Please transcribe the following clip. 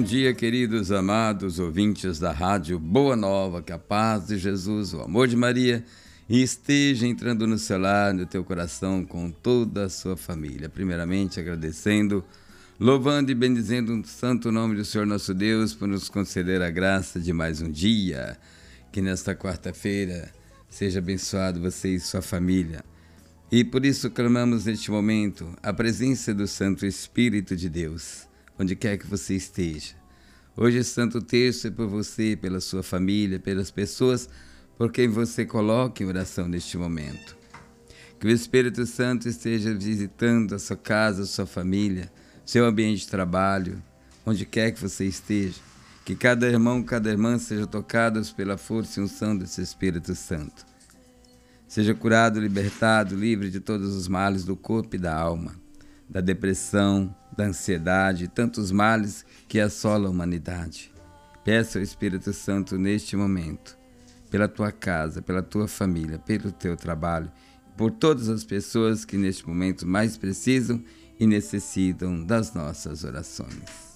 dia, queridos amados ouvintes da Rádio Boa Nova, que a paz de Jesus, o amor de Maria esteja entrando no seu lar, no teu coração, com toda a sua família. Primeiramente, agradecendo, louvando e bendizendo o santo nome do Senhor nosso Deus por nos conceder a graça de mais um dia. Que nesta quarta-feira seja abençoado você e sua família. E por isso clamamos neste momento a presença do Santo Espírito de Deus, onde quer que você esteja. Hoje, Santo Terço é por você, pela sua família, pelas pessoas por quem você coloca em oração neste momento. Que o Espírito Santo esteja visitando a sua casa, a sua família, seu ambiente de trabalho, onde quer que você esteja. Que cada irmão, cada irmã sejam tocados pela força e unção desse Espírito Santo. Seja curado, libertado, livre de todos os males do corpo e da alma, da depressão, da ansiedade e tantos males que assolam a humanidade. Peça ao Espírito Santo neste momento, pela tua casa, pela tua família, pelo teu trabalho, por todas as pessoas que neste momento mais precisam e necessitam das nossas orações.